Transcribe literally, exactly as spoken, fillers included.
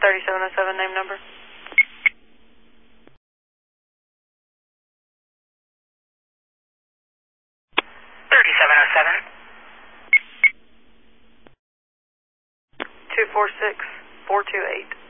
thirty-seven oh seven, name number. thirty-seven oh seven. two four six, four two eight.